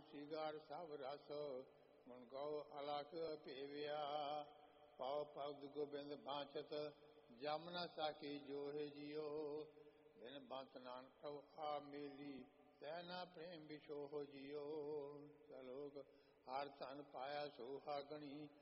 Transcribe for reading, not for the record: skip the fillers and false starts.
ਸੀਗਾਰ ਸਭ ਰਸ ਮਨ ਗਉ ਅਲਖ ਭੇਵਿਆ ਪਾਉ ਪਗਦ ਗੋਬਿੰਦ ਬਾਂਚਤ ਜਮ ਨ ਸਾਕੀ ਜੋਹਿ ਜਿਉ ਬਿਨ ਬੰਤ ਨਾਨਕ ਪ੍ਰਭ ਆ ਮੇਲੀ ਤੈ ਨਾ ਪ੍ਰੇਮ ਵਿਛੋਹ ਜਿਉ। ਸਲੋਕ ਹਰ ਧਨ ਪਾਇਆ ਸੁਹਾਗਣੀ